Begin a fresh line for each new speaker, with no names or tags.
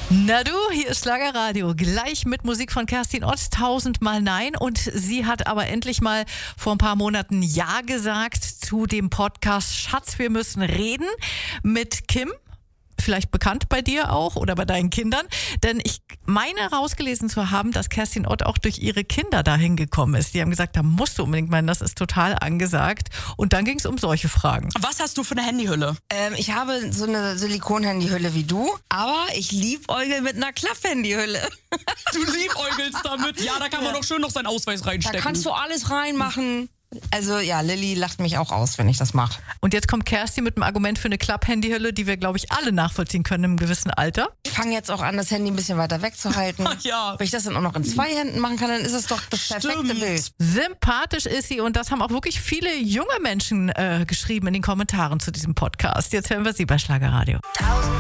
Na du, hier ist Schlagerradio, gleich mit Musik von Kerstin Ott, 1000-mal Nein. Und sie hat aber endlich mal vor ein paar Monaten Ja gesagt zu dem Podcast Schatz, wir müssen reden mit Kim. Vielleicht bekannt bei dir auch oder bei deinen Kindern. Denn ich meine rausgelesen zu haben, dass Kerstin Ott auch durch ihre Kinder dahin gekommen ist. Die haben gesagt, da musst du unbedingt meinen, das ist total angesagt. Und dann ging es um solche Fragen.
Was hast du für eine Handyhülle?
Ich habe so eine Silikon-Handyhülle wie du, aber ich liebäugel mit einer Klapp-Handyhülle.
Du liebäugelst damit? Ja, da kann man doch schön noch seinen Ausweis
Da
reinstecken.
kannst du alles reinmachen. Also ja, Lilly lacht mich auch aus, wenn ich das mache.
Und jetzt kommt Kerstin mit einem Argument für eine Klapp-Handyhülle, die wir, glaube ich, alle nachvollziehen können im gewissen Alter.
Ich fange jetzt auch an, das Handy ein bisschen weiter wegzuhalten.
Ja.
Wenn ich das dann auch noch in 2 Händen machen kann, dann ist es doch das perfekte Bild.
Sympathisch ist sie und das haben auch wirklich viele junge Menschen geschrieben in den Kommentaren zu diesem Podcast. Jetzt hören wir sie bei Schlagerradio.